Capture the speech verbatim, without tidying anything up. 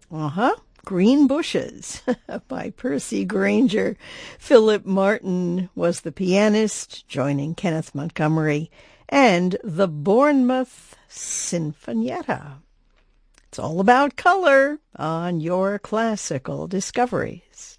Uh-huh. Green Bushes by Percy Granger. Philip Martin was the pianist, joining Kenneth Montgomery and the Bournemouth Sinfonietta. It's all about color on your classical discoveries.